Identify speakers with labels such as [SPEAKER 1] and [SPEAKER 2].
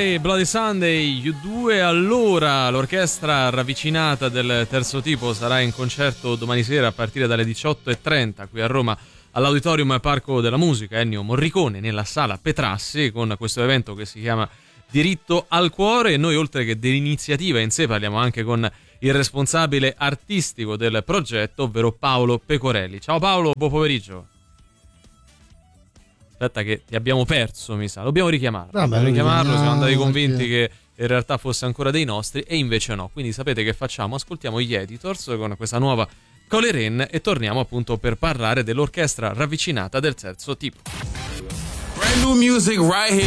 [SPEAKER 1] Friday, Bloody Sunday, U2. Allora, l'orchestra ravvicinata del terzo tipo sarà in concerto domani sera a partire dalle 18:30 qui a Roma all'Auditorium Parco della Musica Ennio Morricone nella Sala Petrassi, con questo evento che si chiama Diritto al Cuore. E noi, oltre che dell'iniziativa in sé, parliamo anche con il responsabile artistico del progetto, ovvero Paolo Pecorelli. Ciao Paolo, buon pomeriggio. Aspetta che ti abbiamo perso, mi sa. Dobbiamo richiamarlo. Siamo andati convinti che in realtà fosse ancora dei nostri e invece no. Quindi sapete che facciamo? Ascoltiamo gli Editors con questa nuova Coleraine e torniamo appunto per parlare dell'orchestra ravvicinata del terzo tipo.
[SPEAKER 2] Brand new music right here.